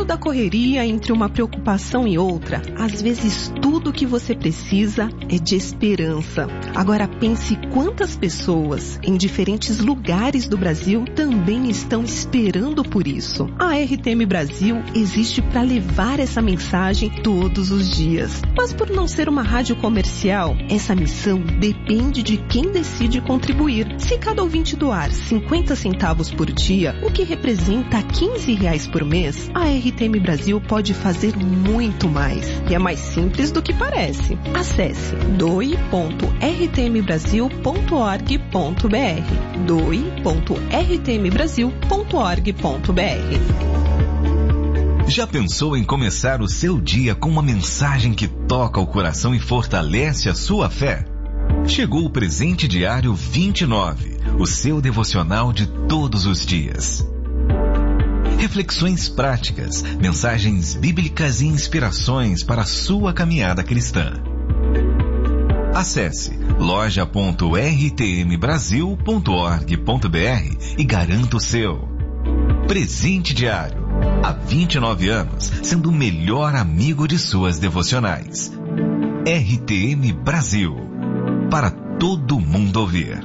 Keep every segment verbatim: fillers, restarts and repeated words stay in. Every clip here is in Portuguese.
da correria, entre uma preocupação e outra, às vezes tudo que você precisa é de esperança. Agora pense quantas pessoas em diferentes lugares do Brasil também estão esperando por isso. A R T M Brasil existe para levar essa mensagem todos os dias. Mas por não ser uma rádio comercial, essa missão depende de quem decide contribuir. Se cada ouvinte doar cinquenta centavos por dia, o que representa quinze reais por mês, a R T M Brasil pode fazer muito mais. E é mais simples do que parece. Acesse doe ponto r t m brasil ponto org ponto b r doe ponto r t m brasil ponto org ponto b r. Já pensou em começar o seu dia com uma mensagem que toca o coração e fortalece a sua fé? Chegou o Presente Diário vinte e nove, o seu devocional de todos os dias. Reflexões práticas, mensagens bíblicas e inspirações para a sua caminhada cristã. Acesse loja ponto r t m brasil ponto org ponto b r e garanta o seu. Presente Diário, há vinte e nove anos, sendo o melhor amigo de suas devocionais. R T M Brasil, para todo mundo ouvir.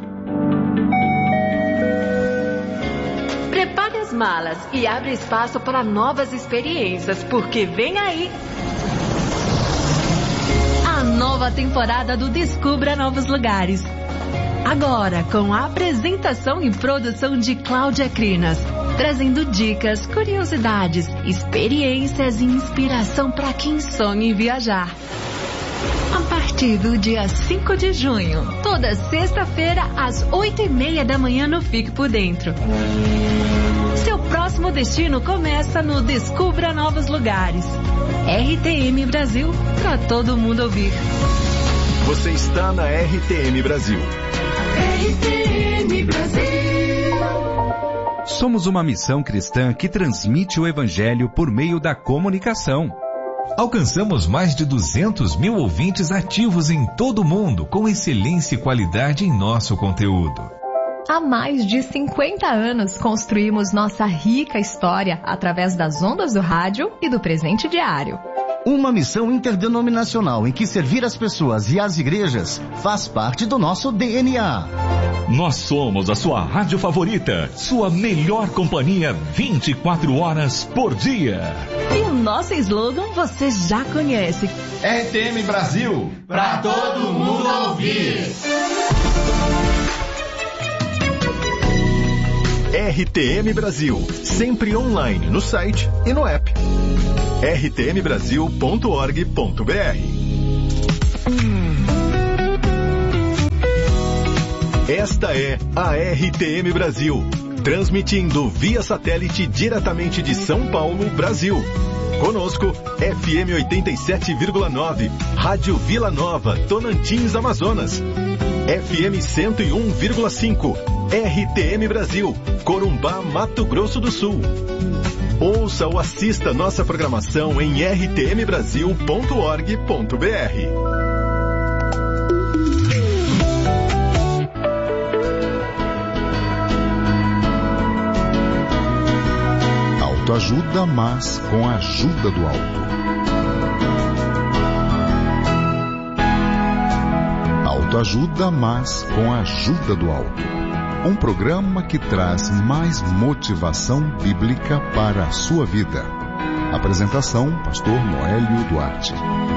Prepare as malas e abre espaço para novas experiências, porque vem aí a nova temporada do Descubra Novos Lugares. Agora, com a apresentação e produção de Cláudia Crinas, trazendo dicas, curiosidades, experiências e inspiração para quem sonha em viajar. A partir do dia cinco de junho, toda sexta-feira, às oito e meia da manhã no Fique por Dentro. Seu próximo destino começa no Descubra Novos Lugares. R T M Brasil, para todo mundo ouvir. Você está na R T M Brasil. R T M Brasil. Somos uma missão cristã que transmite o Evangelho por meio da comunicação. Alcançamos mais de duzentos mil ouvintes ativos em todo o mundo, com excelência e qualidade em nosso conteúdo. Há mais de cinquenta anos construímos nossa rica história através das ondas do rádio e do Presente Diário. Uma missão interdenominacional em que servir as pessoas e as igrejas faz parte do nosso D N A. Nós somos a sua rádio favorita, sua melhor companhia vinte e quatro horas por dia. E o nosso slogan você já conhece. R T M Brasil, pra todo mundo ouvir. R T M Brasil, sempre online no site e no app. r t m brasil ponto org ponto b r. Esta é a R T M Brasil, transmitindo via satélite diretamente de São Paulo, Brasil. Conosco, F M oitenta e sete vírgula nove, Rádio Vila Nova, Tocantins, Amazonas. F M cento e um vírgula cinco, R T M Brasil, Corumbá, Mato Grosso do Sul. Ouça ou assista nossa programação em r t m brasil ponto org ponto b r. Autoajuda, mas com a ajuda do alto. Autoajuda, mas com a ajuda do alto. Um programa que traz mais motivação bíblica para a sua vida. Apresentação, pastor Noélio Duarte.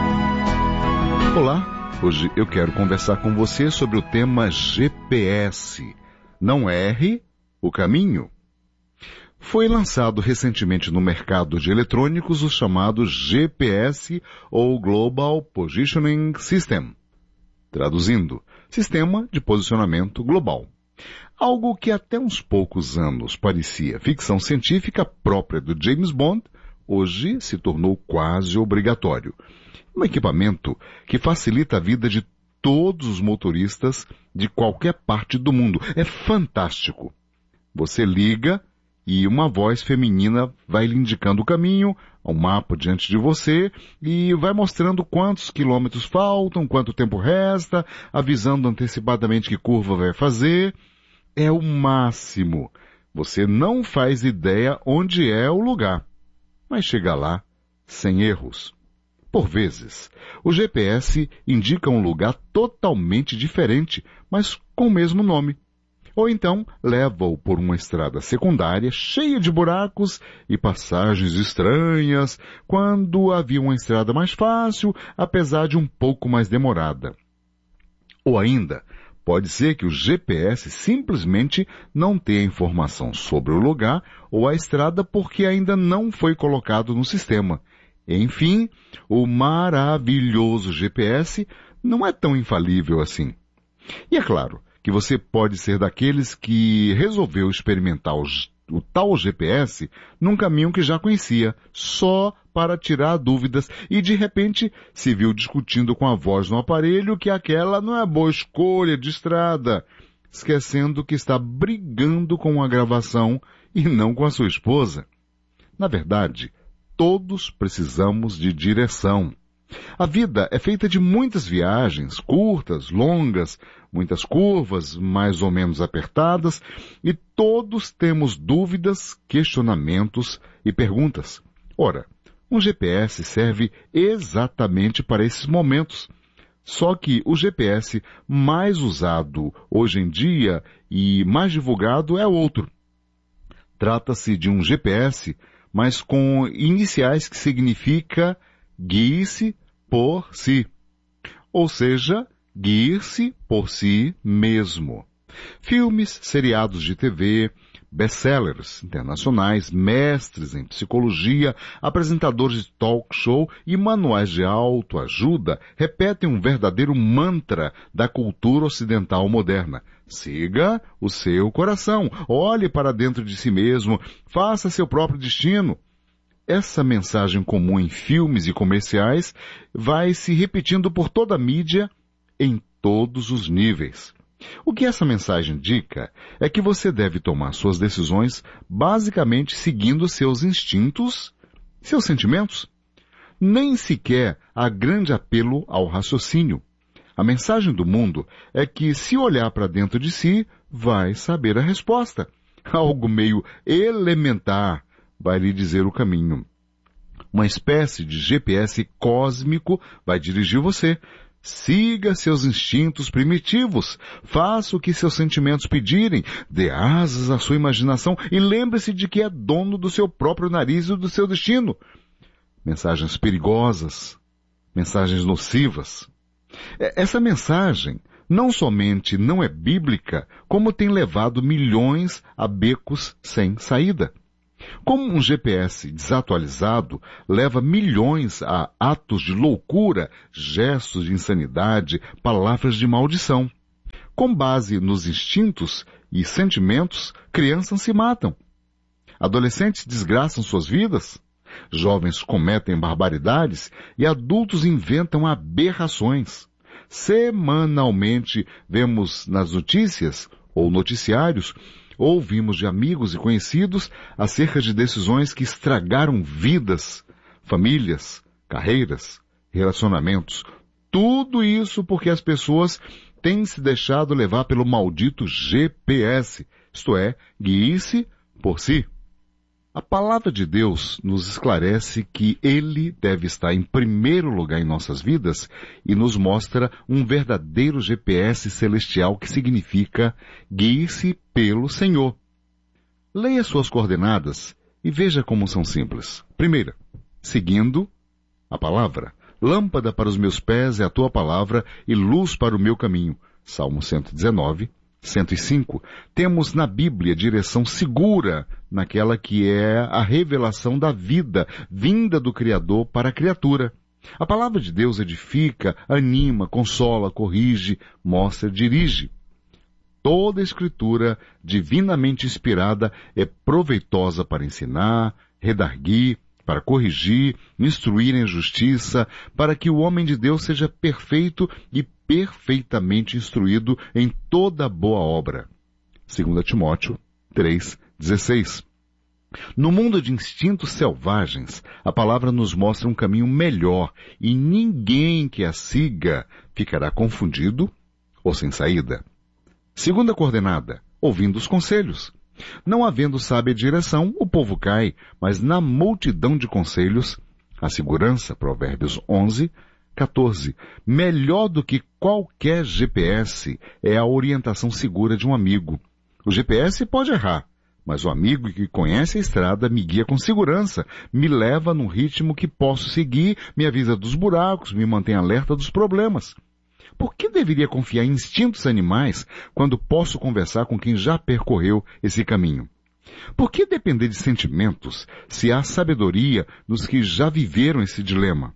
Olá, hoje eu quero conversar com você sobre o tema G P S. Não erre o caminho. Foi lançado recentemente no mercado de eletrônicos o chamado G P S ou Global Positioning System. Traduzindo, Sistema de Posicionamento Global. Algo que até uns poucos anos parecia ficção científica própria do James Bond, hoje se tornou quase obrigatório. Um equipamento que facilita a vida de todos os motoristas de qualquer parte do mundo. É fantástico. Você liga e uma voz feminina vai lhe indicando o caminho, um mapa diante de você e vai mostrando quantos quilômetros faltam, quanto tempo resta, avisando antecipadamente que curva vai fazer. É o máximo. Você não faz ideia onde é o lugar. mas chega lá sem erros. Por vezes, o G P S indica um lugar totalmente diferente, mas com o mesmo nome. Ou então, leva-o por uma estrada secundária cheia de buracos e passagens estranhas, quando havia uma estrada mais fácil, apesar de um pouco mais demorada. Ou ainda, pode ser que o G P S simplesmente não tenha informação sobre o lugar ou a estrada porque ainda não foi colocado no sistema. Enfim, o maravilhoso G P S não é tão infalível assim. E é claro que você pode ser daqueles que resolveu experimentar o, o tal G P S num caminho que já conhecia, só para tirar dúvidas e de repente se viu discutindo com a voz no aparelho que aquela não é boa escolha de estrada, esquecendo que está brigando com a gravação e não com a sua esposa. Na verdade, todos precisamos de direção. A vida é feita de muitas viagens, curtas, longas, muitas curvas, mais ou menos apertadas, e todos temos dúvidas, questionamentos e perguntas. Ora, um G P S serve exatamente para esses momentos. Só que o G P S mais usado hoje em dia e mais divulgado é outro. Trata-se de um G P S, mas com iniciais que significa guie-se por si. Ou seja, guie-se por si mesmo. Filmes, seriados de T V, best-sellers internacionais, mestres em psicologia, apresentadores de talk show e manuais de autoajuda repetem um verdadeiro mantra da cultura ocidental moderna. Siga o seu coração, olhe para dentro de si mesmo, faça seu próprio destino. Essa mensagem comum em filmes e comerciais vai se repetindo por toda a mídia em todos os níveis. O que essa mensagem indica é que você deve tomar suas decisões basicamente seguindo seus instintos, seus sentimentos. Nem sequer há grande apelo ao raciocínio. A mensagem do mundo é que se olhar para dentro de si, vai saber a resposta. Algo meio elementar vai lhe dizer o caminho. Uma espécie de G P S cósmico vai dirigir você. Siga seus instintos primitivos, faça o que seus sentimentos pedirem, dê asas à sua imaginação e lembre-se de que é dono do seu próprio nariz e do seu destino. Mensagens perigosas, mensagens nocivas. Essa mensagem não somente não é bíblica, como tem levado milhões a becos sem saída. Como um G P S desatualizado leva milhões a atos de loucura, gestos de insanidade, palavras de maldição. Com base nos instintos e sentimentos, crianças se matam. Adolescentes desgraçam suas vidas. Jovens cometem barbaridades e adultos inventam aberrações. Semanalmente vemos nas notícias ou noticiários, ouvimos de amigos e conhecidos acerca de decisões que estragaram vidas, famílias, carreiras, relacionamentos. Tudo isso porque as pessoas têm se deixado levar pelo maldito G P S, isto é, guie-se por si. A palavra de Deus nos esclarece que Ele deve estar em primeiro lugar em nossas vidas e nos mostra um verdadeiro G P S celestial que significa guie-se pelo Senhor. Leia suas coordenadas e veja como são simples. Primeira, seguindo a palavra. Lâmpada para os meus pés é a tua palavra e luz para o meu caminho. Salmo cento e dezenove, cento e cinco. Temos na Bíblia direção segura naquela que é a revelação da vida, vinda do Criador para a criatura. A palavra de Deus edifica, anima, consola, corrige, mostra, dirige. Toda a Escritura divinamente inspirada é proveitosa para ensinar, redarguir, para corrigir, instruir em justiça, para que o homem de Deus seja perfeito e perfeitamente instruído em toda boa obra. Segunda Timóteo três, dezesseis. No mundo de instintos selvagens, a palavra nos mostra um caminho melhor e ninguém que a siga ficará confundido ou sem saída. Segunda coordenada, ouvindo os conselhos. Não havendo sábia direção, o povo cai, mas na multidão de conselhos, a segurança, Provérbios onze, quatorze. Melhor do que qualquer G P S é a orientação segura de um amigo. O G P S pode errar, mas o amigo que conhece a estrada me guia com segurança, me leva num ritmo que posso seguir, me avisa dos buracos, me mantém alerta dos problemas. Por que deveria confiar em instintos animais quando posso conversar com quem já percorreu esse caminho? Por que depender de sentimentos se há sabedoria nos que já viveram esse dilema?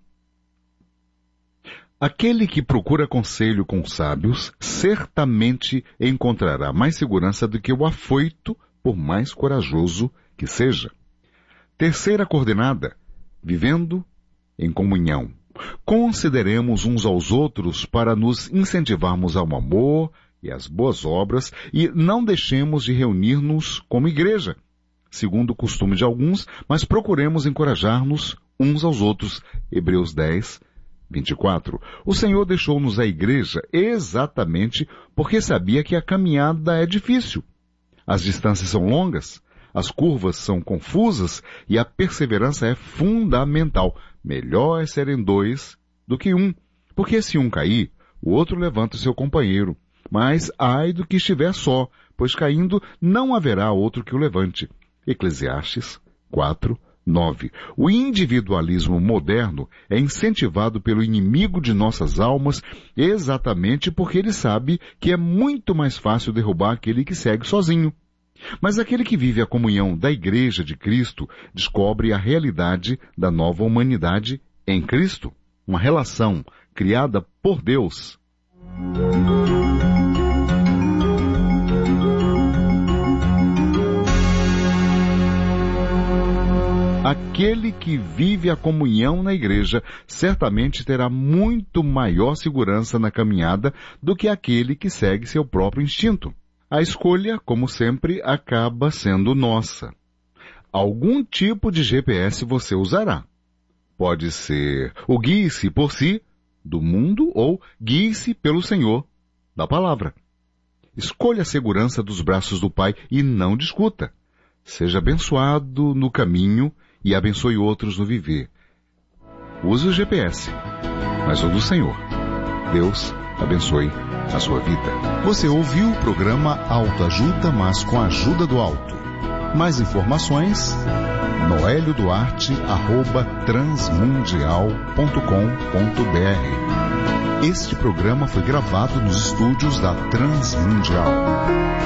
Aquele que procura conselho com sábios certamente encontrará mais segurança do que o afoito, por mais corajoso que seja. Terceira coordenada, vivendo em comunhão. Consideremos uns aos outros para nos incentivarmos ao amor e às boas obras e não deixemos de reunir-nos como igreja, segundo o costume de alguns, mas procuremos encorajar-nos uns aos outros. Hebreus dez, vinte e quatro. O Senhor deixou-nos a igreja exatamente porque sabia que a caminhada é difícil. As distâncias são longas, as curvas são confusas e a perseverança é fundamental. Melhor é serem dois do que um, porque se um cair, o outro levanta o seu companheiro. Mas ai do que estiver só, pois caindo não haverá outro que o levante. Eclesiastes quatro, nove. O individualismo moderno é incentivado pelo inimigo de nossas almas exatamente porque ele sabe que é muito mais fácil derrubar aquele que segue sozinho. Mas aquele que vive a comunhão da Igreja de Cristo descobre a realidade da nova humanidade em Cristo, uma relação criada por Deus. Aquele que vive a comunhão na igreja certamente terá muito maior segurança na caminhada do que aquele que segue seu próprio instinto. A escolha, como sempre, acaba sendo nossa. Algum tipo de G P S você usará. Pode ser o guie-se por si, do mundo, ou guie-se pelo Senhor, da palavra. Escolha a segurança dos braços do Pai e não discuta. Seja abençoado no caminho e abençoe outros no viver. Use o G P S, mas o do Senhor. Deus abençoe a sua vida. Você ouviu o programa Autoajuda, mas com a ajuda do alto. Mais informações, noelio duarte arroba transmundial ponto com ponto br. Este programa foi gravado nos estúdios da Transmundial.